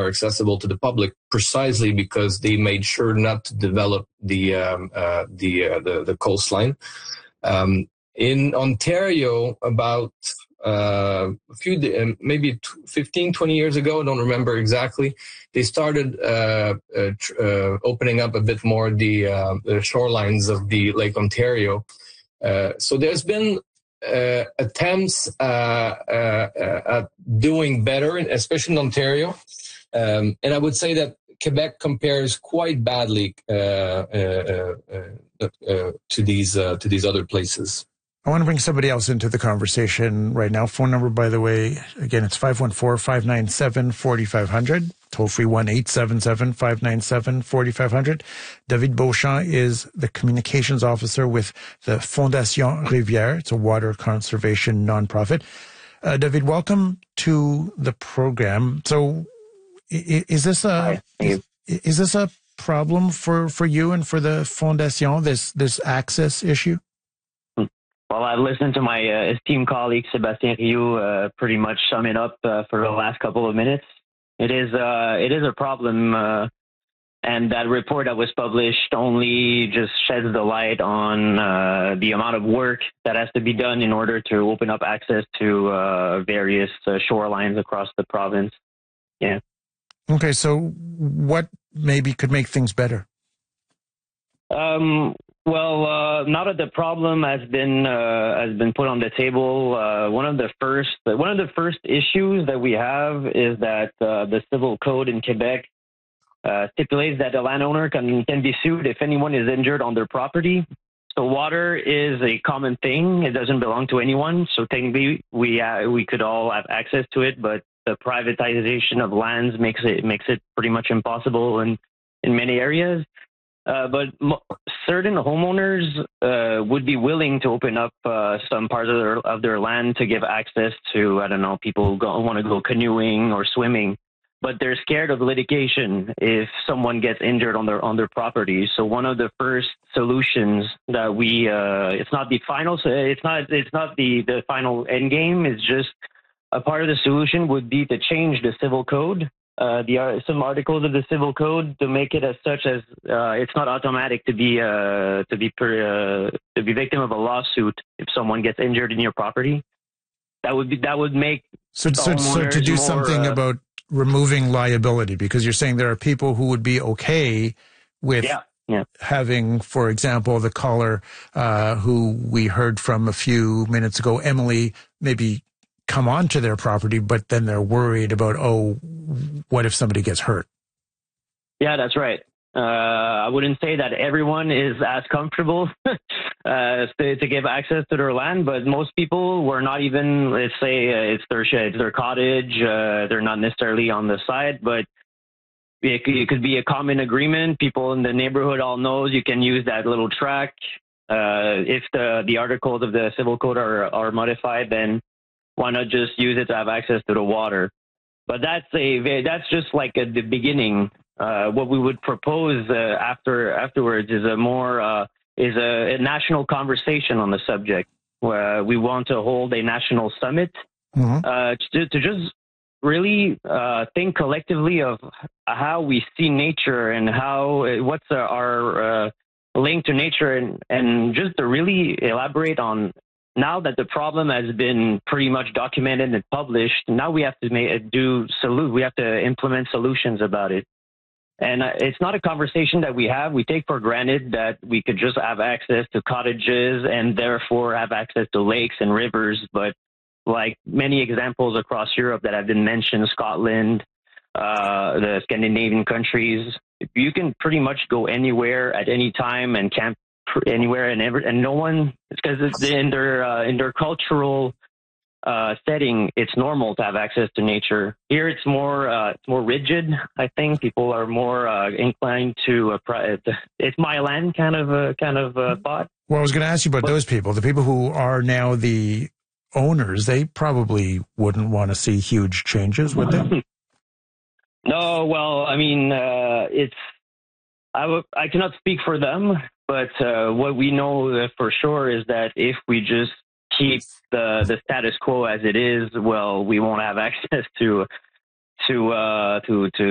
are accessible to the public, precisely because they made sure not to develop the coastline. In Ontario, about maybe 15, 20 years ago, I don't remember exactly, they started opening up a bit more the shorelines of the Lake Ontario. So there's been attempts at doing better, especially in Ontario. And I would say that Quebec compares quite badly to these other places. I want to bring somebody else into the conversation right now. Phone number, by the way, again, it's 514-597-4500. Toll free 1-877-597-4500. David Beauchamp is the communications officer with the Fondation Rivière. It's a water conservation nonprofit. David, welcome to the program. So is this a problem for you and for the Fondation, this access issue? Well, I've listened to my esteemed colleague, Sébastien Rioux, pretty much sum it up for the last couple of minutes. It is a problem, and that report that was published only just sheds the light on the amount of work that has to be done in order to open up access to various shorelines across the province. Yeah. Okay, so what maybe could make things better? Well, now that the problem has been put on the table, one of the first issues that we have is that the civil code in Quebec stipulates that the landowner can be sued if anyone is injured on their property. So water is a common thing; it doesn't belong to anyone. So technically, we could all have access to it, but the privatization of lands makes it pretty much impossible in many areas. But certain homeowners would be willing to open up some parts of their land to give access to, I don't know, people who want to go canoeing or swimming, but they're scared of litigation if someone gets injured on their property. So one of the first solutions that it's not the final end game. It's just a part of the solution would be to change the civil code. Some articles of the civil code to make it as such as it's not automatic to be victim of a lawsuit if someone gets injured in your property. That would make so to do something about removing liability, because you're saying there are people who would be okay with having, for example, the caller who we heard from a few minutes ago, Emily, maybe come onto their property, but then they're worried about, what if somebody gets hurt? Yeah, that's right. I wouldn't say that everyone is as comfortable to give access to their land, but most people were not even, let's say it's their cottage, they're not necessarily on the side, but it could be a common agreement. People in the neighborhood all knows you can use that little track. If the articles of the civil code are modified, then why not just use it to have access to the water? But that's just like the beginning. What we would propose afterwards is a national conversation on the subject. Where we want to hold a national summit to just really think collectively of how we see nature and what's our link to nature, and just to really elaborate on. Now that the problem has been pretty much documented and published, now we have to we have to implement solutions about it. And it's not a conversation that we have. We take for granted that we could just have access to cottages and therefore have access to lakes and rivers. But like many examples across Europe that have been mentioned, Scotland, the Scandinavian countries, you can pretty much go anywhere at any time and camp anywhere and no one, because in their cultural setting, it's normal to have access to nature. Here, it's more rigid. I think people are more inclined to it's my land kind of thought. Well, I was going to ask you about those people, the people who are now the owners. They probably wouldn't want to see huge changes, would they? No, well, I mean, I cannot speak for them. But what we know for sure is that if we just keep the status quo as it is, well, we won't have access to